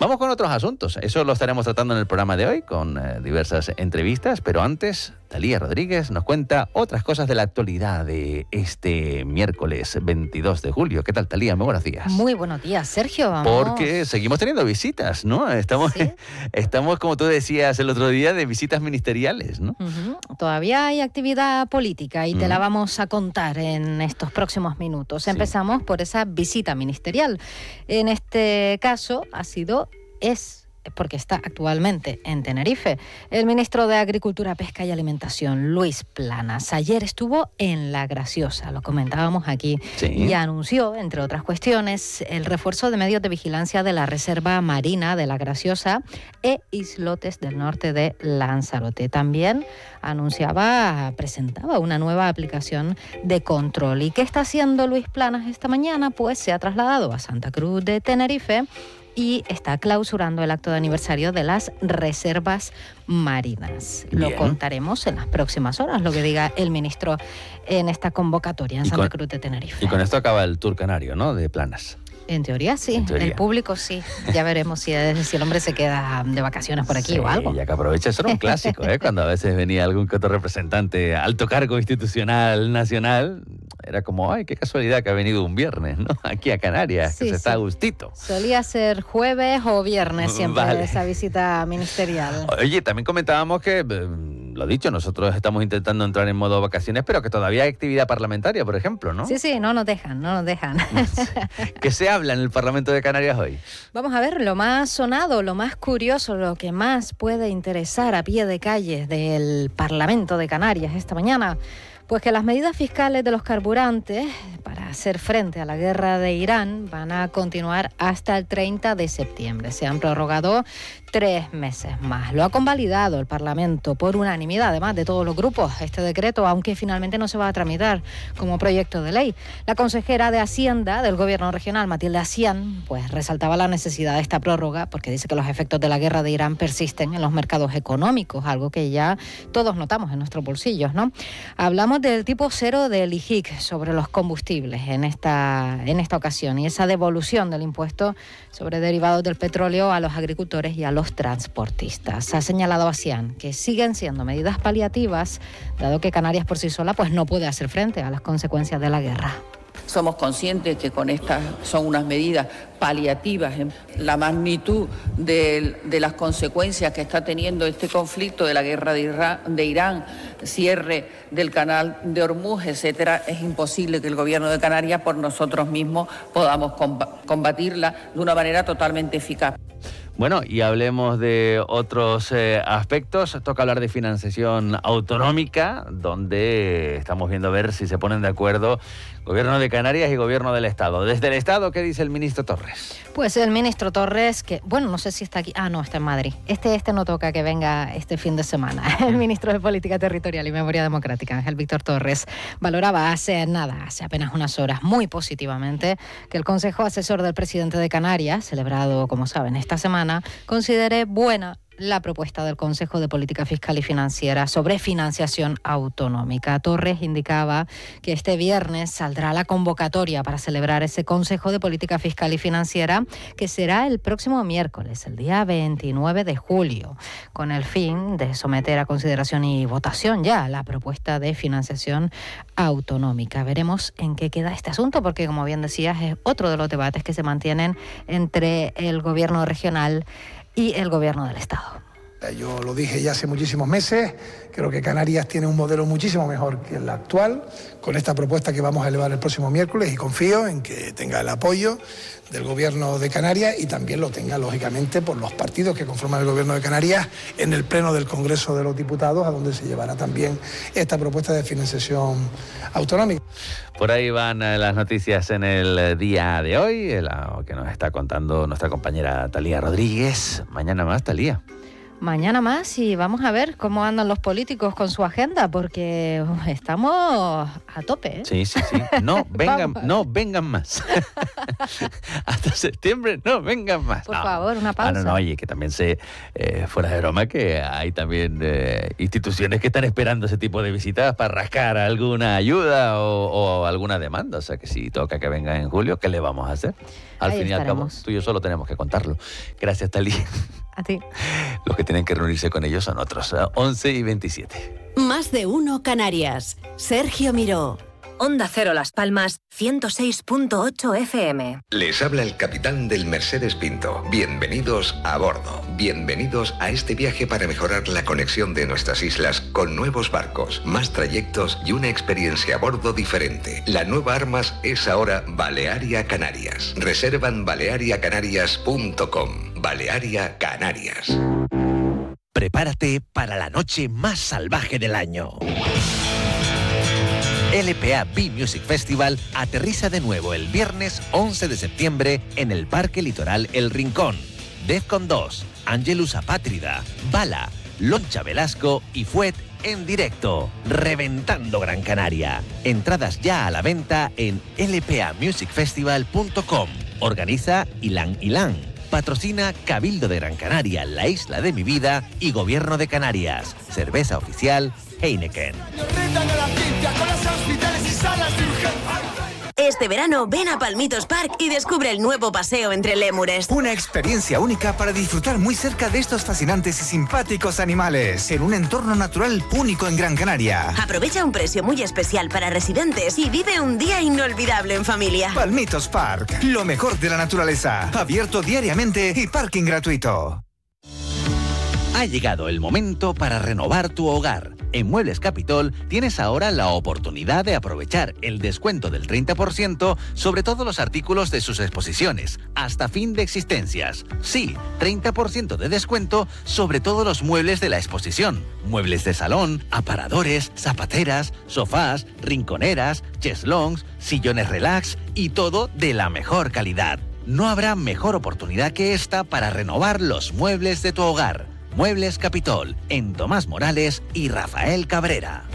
Vamos con otros asuntos. Eso lo estaremos tratando en el programa de hoy con diversas entrevistas, pero antes, Talía Rodríguez nos cuenta otras cosas de la actualidad de este miércoles 22 de julio. ¿Qué tal, Talía? Muy buenos días. Muy buenos días, Sergio. Vamos. Porque seguimos teniendo visitas, ¿no? Estamos, como tú decías el otro día, de visitas ministeriales, ¿no? Todavía hay actividad política y te la vamos a contar en estos próximos minutos. Empezamos por esa visita ministerial. En este caso porque está actualmente en Tenerife, el ministro de Agricultura, Pesca y Alimentación, Luis Planas. Ayer estuvo en La Graciosa, lo comentábamos aquí, y anunció, entre otras cuestiones, el refuerzo de medios de vigilancia de la Reserva Marina de La Graciosa e islotes del norte de Lanzarote. También presentaba una nueva aplicación de control. ¿Y qué está haciendo Luis Planas esta mañana? Pues se ha trasladado a Santa Cruz de Tenerife y está clausurando el acto de aniversario de las reservas marinas. Bien. Lo contaremos en las próximas horas, lo que diga el ministro en esta convocatoria en Santa Cruz de Tenerife. Y con esto acaba el tour canario, ¿no?, de Planas. En teoría sí, el público sí. Ya veremos si el hombre se queda de vacaciones por aquí o algo. Ya que aprovecha, eso era un clásico, cuando a veces venía algún que otro representante, alto cargo institucional nacional, era como, ay, qué casualidad que ha venido un viernes, ¿no?, aquí a Canarias, que se está a gustito. Solía ser jueves o viernes siempre esa visita ministerial. Oye, también comentábamos que, lo dicho, nosotros estamos intentando entrar en modo vacaciones, pero que todavía hay actividad parlamentaria, por ejemplo, ¿no? Sí, no nos dejan. ¿Qué se habla en el Parlamento de Canarias hoy? Vamos a ver lo más sonado, lo más curioso, lo que más puede interesar a pie de calle del Parlamento de Canarias esta mañana. Pues que las medidas fiscales de los carburantes para hacer frente a la guerra de Irán van a continuar hasta el 30 de septiembre. Se han prorrogado 3 meses más. Lo ha convalidado el Parlamento por unanimidad, además de todos los grupos, este decreto, aunque finalmente no se va a tramitar como proyecto de ley. La consejera de Hacienda del Gobierno regional, Matilde Asián, pues resaltaba la necesidad de esta prórroga porque dice que los efectos de la guerra de Irán persisten en los mercados económicos, algo que ya todos notamos en nuestros bolsillos, ¿no? Hablamos del tipo cero del IGIC sobre los combustibles en esta ocasión y esa devolución del impuesto sobre derivados del petróleo a los agricultores y a los transportistas. Ha señalado Asián que siguen siendo medidas paliativas, dado que Canarias por sí sola pues no puede hacer frente a las consecuencias de la guerra. Somos conscientes que con estas son unas medidas paliativas. La magnitud de las consecuencias que está teniendo este conflicto de la guerra de Irán, cierre del canal de Hormuz, etcétera, es imposible que el Gobierno de Canarias por nosotros mismos podamos combatirla de una manera totalmente eficaz. Bueno, y hablemos de otros aspectos. Toca hablar de financiación autonómica, donde estamos viendo a ver si se ponen de acuerdo Gobierno de Canarias y Gobierno del Estado. Desde el Estado, ¿qué dice el ministro Torres? Pues el ministro Torres, que, bueno, no sé si está aquí. No, está en Madrid. Este no toca que venga este fin de semana. El ministro de Política Territorial y Memoria Democrática, Ángel Víctor Torres, valoraba hace apenas unas horas, muy positivamente, que el Consejo Asesor del Presidente de Canarias, celebrado, como saben, esta semana, considere buena la propuesta del Consejo de Política Fiscal y Financiera sobre financiación autonómica. Torres indicaba que este viernes saldrá la convocatoria para celebrar ese Consejo de Política Fiscal y Financiera, que será el próximo miércoles, el día 29 de julio, con el fin de someter a consideración y votación ya la propuesta de financiación autonómica. Veremos en qué queda este asunto, porque, como bien decías, es otro de los debates que se mantienen entre el Gobierno regional y el Gobierno del Estado. Yo lo dije ya hace muchísimos meses, creo que Canarias tiene un modelo muchísimo mejor que el actual, con esta propuesta que vamos a elevar el próximo miércoles, y confío en que tenga el apoyo del Gobierno de Canarias y también lo tenga, lógicamente, por los partidos que conforman el Gobierno de Canarias en el Pleno del Congreso de los Diputados, a donde se llevará también esta propuesta de financiación autonómica. Por ahí van las noticias en el día de hoy, que nos está contando nuestra compañera Talía Rodríguez. Mañana más, Talía. Mañana más y vamos a ver cómo andan los políticos con su agenda, porque estamos a tope, ¿eh? Sí. No vengan más. Hasta septiembre no vengan más. Por favor, una pausa. No, oye, que también sé, fuera de broma, que hay también instituciones que están esperando ese tipo de visitas para rascar alguna ayuda o alguna demanda. O sea que si toca que vengan en julio, ¿qué le vamos a hacer? Al fin y al cabo, tú y yo solo tenemos que contarlo. Gracias, Talí. A ti. Los que tienen que reunirse con ellos son otros, 11 y 27. Más de uno Canarias. Sergio Miró. Onda Cero Las Palmas, 106.8 FM. Les habla el capitán del Mercedes Pinto. Bienvenidos a bordo. Bienvenidos a este viaje para mejorar la conexión de nuestras islas con nuevos barcos, más trayectos y una experiencia a bordo diferente. La nueva Armas es ahora Balearia Canarias. Reservan baleariacanarias.com. Balearia Canarias. Prepárate para la noche más salvaje del año. LPA B-Music Festival aterriza de nuevo el viernes 11 de septiembre en el Parque Litoral El Rincón. Defcon 2, Angelus Apátrida, Bala, Loncha Velasco y Fuet en directo, reventando Gran Canaria. Entradas ya a la venta en lpamusicfestival.com. Organiza Ilan Ilan. Patrocina Cabildo de Gran Canaria, La Isla de mi Vida y Gobierno de Canarias. Cerveza oficial Heineken. Este verano ven a Palmitos Park y descubre el nuevo paseo entre lémures. Una experiencia única para disfrutar muy cerca de estos fascinantes y simpáticos animales, en un entorno natural único en Gran Canaria. Aprovecha un precio muy especial para residentes y vive un día inolvidable en familia. Palmitos Park, lo mejor de la naturaleza, abierto diariamente y parking gratuito. Ha llegado el momento para renovar tu hogar. En Muebles Capitol tienes ahora la oportunidad de aprovechar el descuento del 30% sobre todos los artículos de sus exposiciones, hasta fin de existencias. Sí, 30% de descuento sobre todos los muebles de la exposición. Muebles de salón, aparadores, zapateras, sofás, rinconeras, cheslongs, sillones relax y todo de la mejor calidad. No habrá mejor oportunidad que esta para renovar los muebles de tu hogar. Muebles Capitol, en Tomás Morales y Rafael Cabrera.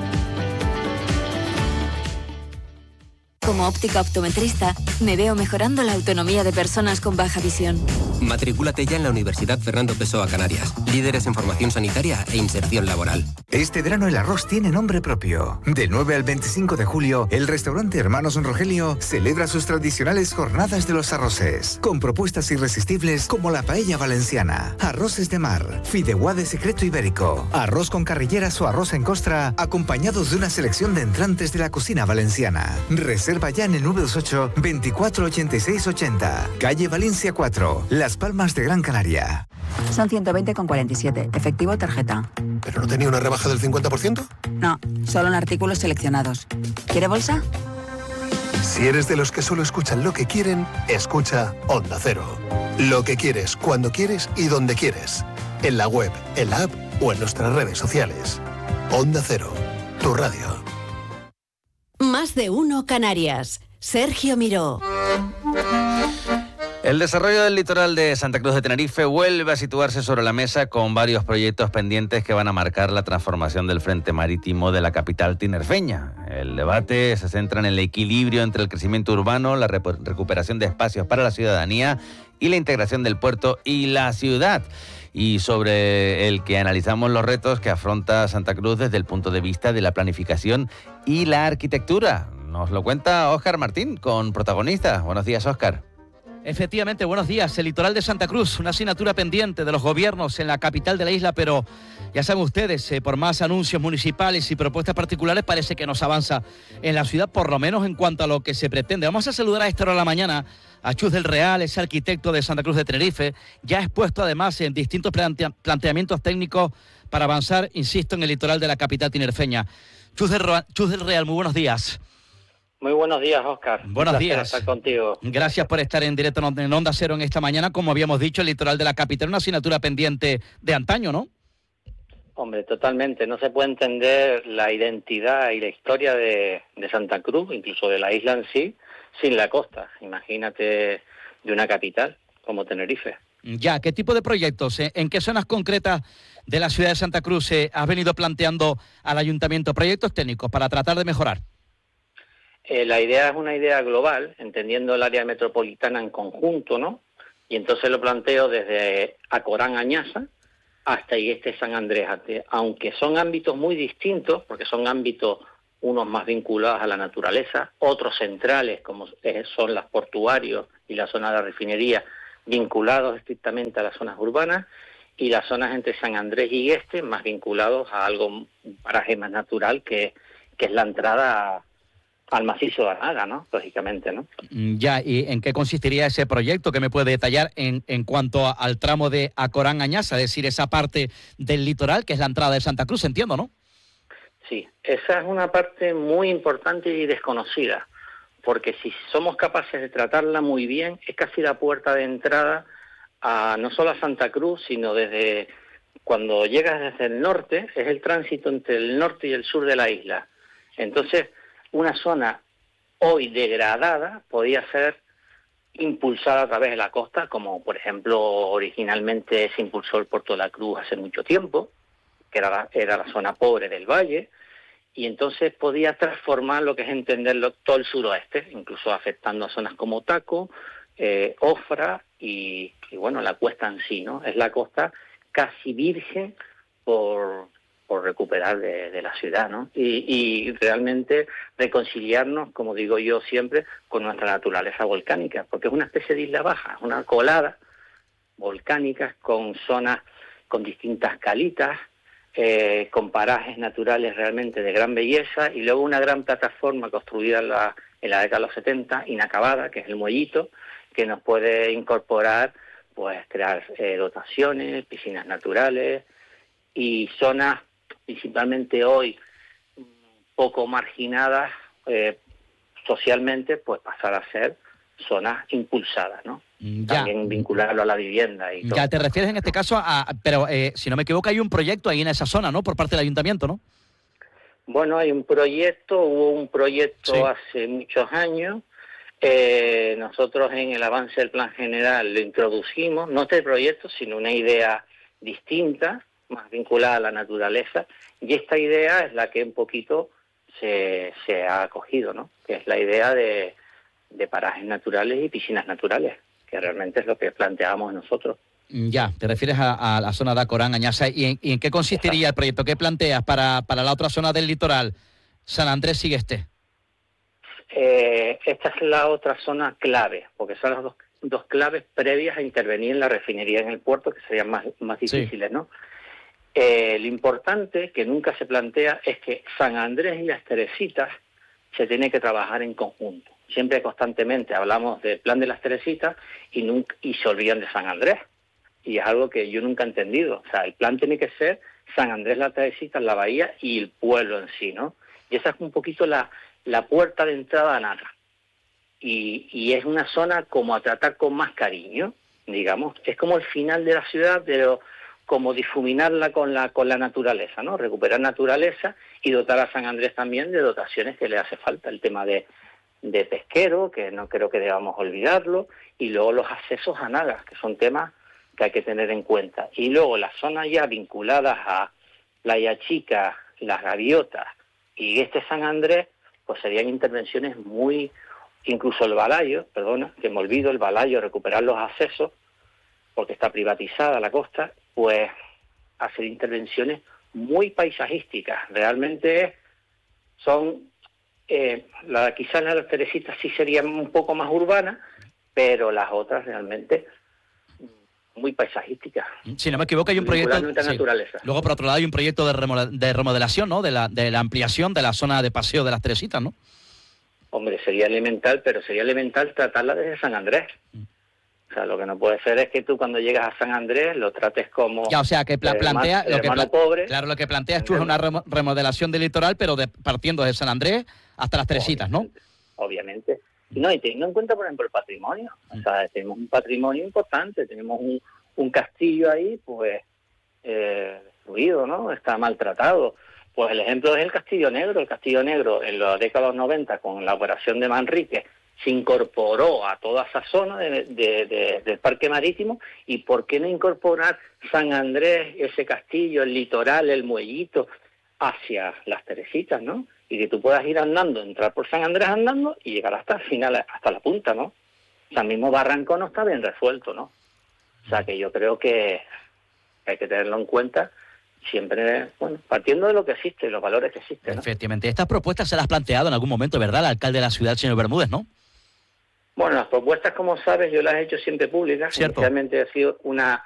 Como óptica optometrista, me veo mejorando la autonomía de personas con baja visión. Matricúlate ya en la Universidad Fernando Pessoa Canarias, líderes en formación sanitaria e inserción laboral. Este verano el arroz tiene nombre propio. Del 9 al 25 de julio, el restaurante Hermanos Rogelio celebra sus tradicionales jornadas de los arroces, con propuestas irresistibles como la paella valenciana, arroces de mar, fideuá de secreto ibérico, arroz con carrilleras o arroz en costra, acompañados de una selección de entrantes de la cocina valenciana. Reserva ya en el 928 24 86 80, calle Valencia 4, Las Palmas de Gran Canaria. Son 120,47, efectivo o tarjeta. ¿Pero no tenía una rebaja del 50%? No, solo en artículos seleccionados. ¿Quiere bolsa? Si eres de los que solo escuchan lo que quieren, escucha Onda Cero. Lo que quieres, cuando quieres y donde quieres. En la web, en la app o en nuestras redes sociales. Onda Cero, tu radio. Más de uno Canarias. Sergio Miró. El desarrollo del litoral de Santa Cruz de Tenerife vuelve a situarse sobre la mesa con varios proyectos pendientes que van a marcar la transformación del frente marítimo de la capital tinerfeña. El debate se centra en el equilibrio entre el crecimiento urbano, la recuperación de espacios para la ciudadanía y la integración del puerto y la ciudad, y sobre el que analizamos los retos que afronta Santa Cruz desde el punto de vista de la planificación y la arquitectura. Nos lo cuenta Óscar Martín, con protagonistas. Buenos días, Óscar. Efectivamente, buenos días. El litoral de Santa Cruz, una asignatura pendiente de los gobiernos en la capital de la isla, pero ya saben ustedes, por más anuncios municipales y propuestas particulares, parece que no se avanza en la ciudad, por lo menos en cuanto a lo que se pretende. Vamos a saludar a esta hora de la mañana a Chus del Real, ese arquitecto de Santa Cruz de Tenerife, ya expuesto además en distintos planteamientos técnicos para avanzar, insisto, en el litoral de la capital tinerfeña. Chus del Real, muy buenos días. Muy buenos días, Óscar. Buenos días. Estar contigo. Gracias por estar en directo en Onda Cero en esta mañana. Como habíamos dicho, el litoral de la capital, una asignatura pendiente de antaño, ¿no? Hombre, totalmente. No se puede entender la identidad y la historia de Santa Cruz, incluso de la isla en sí, sin la costa. Imagínate de una capital como Tenerife. Ya, ¿qué tipo de proyectos? ¿En qué zonas concretas de la ciudad de Santa Cruz has venido planteando al ayuntamiento proyectos técnicos para tratar de mejorar? La idea es una idea global, entendiendo el área metropolitana en conjunto, ¿no? Y entonces lo planteo desde Acorán Añasa hasta Igeste San Andrés, aunque son ámbitos muy distintos, porque son ámbitos unos más vinculados a la naturaleza, otros centrales, como son las portuarios y la zona de la refinería, vinculados estrictamente a las zonas urbanas, y las zonas entre San Andrés y Igeste, más vinculados a algo, un paraje más natural, que es la entrada al macizo de Anaga, ¿no? Lógicamente, ¿no? Ya, ¿y en qué consistiría ese proyecto? ¿Qué me puede detallar en cuanto al tramo de Acorán Añasa, es decir, esa parte del litoral, que es la entrada de Santa Cruz, entiendo, ¿no? Sí, esa es una parte muy importante y desconocida, porque si somos capaces de tratarla muy bien, es casi la puerta de entrada a no solo a Santa Cruz, sino desde cuando llegas desde el norte, es el tránsito entre el norte y el sur de la isla. Entonces, una zona hoy degradada podía ser impulsada a través de la costa, como por ejemplo originalmente se impulsó el Puerto de la Cruz hace mucho tiempo, que era la zona pobre del valle, y entonces podía transformar lo que es entenderlo todo el suroeste, incluso afectando a zonas como Taco, Ofra y bueno, la cuesta en sí, ¿no? Es la costa casi virgen por recuperar de la ciudad, ¿no? Y realmente reconciliarnos, como digo yo siempre, con nuestra naturaleza volcánica, porque es una especie de isla baja, es una colada volcánica con zonas con distintas calitas, con parajes naturales realmente de gran belleza, y luego una gran plataforma construida en la década de los 70, inacabada, que es el Muellito, que nos puede incorporar, pues crear dotaciones, piscinas naturales y zonas principalmente hoy poco marginadas socialmente, pues pasar a ser zonas impulsadas, ¿no? Ya. También vincularlo a la vivienda y todo. Ya te refieres en este caso pero si no me equivoco hay un proyecto ahí en esa zona, ¿no? Por parte del ayuntamiento, ¿no? Bueno, hubo un proyecto sí. Hace muchos años. Nosotros en el avance del plan general lo introducimos, no este proyecto, sino una idea distinta, más vinculada a la naturaleza, y esta idea es la que un poquito se ha acogido, ¿no? Que es la idea de parajes naturales y piscinas naturales, que realmente es lo que planteábamos nosotros. Ya, te refieres a la zona de Acorán, Añasa, ¿y en qué consistiría el proyecto? ¿Qué planteas para la otra zona del litoral, San Andrés y Igeste? Esta es la otra zona clave, porque son las dos claves previas a intervenir en la refinería en el puerto, que serían más difíciles, sí. ¿No? Lo importante, que nunca se plantea, es que San Andrés y Las Teresitas se tiene que trabajar en conjunto. Siempre constantemente hablamos del plan de Las Teresitas y se olvidan de San Andrés. Y es algo que yo nunca he entendido. O sea, el plan tiene que ser San Andrés, Las Teresitas, la bahía y el pueblo en sí, ¿no? Y esa es un poquito la puerta de entrada a Naga. Y es una zona como a tratar con más cariño, digamos. Es como el final de la ciudad, pero como difuminarla con la naturaleza, ¿no? Recuperar naturaleza y dotar a San Andrés también de dotaciones que le hace falta. El tema de pesquero, que no creo que debamos olvidarlo, y luego los accesos a Naga, que son temas que hay que tener en cuenta. Y luego las zonas ya vinculadas a Playa Chica, Las Gaviotas y San Andrés, pues serían intervenciones muy... Incluso el Balayo, que me olvido, el Balayo, recuperar los accesos, porque está privatizada la costa, pues hacer intervenciones muy paisajísticas. Realmente son... quizás las Teresitas sí serían un poco más urbanas, pero las otras realmente muy paisajísticas. Si no me equivoco, hay un proyecto... naturaleza. Luego, por otro lado, hay un proyecto de remodelación, ¿no? De la ampliación de la zona de paseo de Las Teresitas, ¿no? Hombre, sería elemental, pero sería elemental tratarla desde San Andrés. O sea, lo que no puede ser es que tú cuando llegas a San Andrés lo trates como... Ya, o sea, que plantea... pobre. Claro, lo que planteas tú es una remodelación del litoral, pero partiendo de San Andrés hasta Las Teresitas, ¿no? Obviamente. No, y teniendo en cuenta, por ejemplo, el patrimonio. O sea, tenemos un patrimonio importante, tenemos un castillo ahí, pues, destruido, ¿no? Está maltratado. Pues el ejemplo es el Castillo Negro. El Castillo Negro, en la década de los 90, con la operación de Manrique, se incorporó a toda esa zona del parque marítimo, y ¿por qué no incorporar San Andrés, ese castillo, el litoral, el muellito, hacia las Teresitas, ¿no? Y que tú puedas ir andando, entrar por San Andrés andando y llegar hasta el final, hasta la punta, ¿no? O sea, el mismo Barranco no está bien resuelto, ¿no? O sea, que yo creo que hay que tenerlo en cuenta siempre, bueno, partiendo de lo que existe, los valores que existen, ¿no? Efectivamente. Estas propuestas se las ha planteado en algún momento, ¿verdad?, el alcalde de la ciudad, el señor Bermúdez, ¿no? Bueno, las propuestas, como sabes, yo las he hecho siempre públicas. Cierto. Inicialmente ha sido una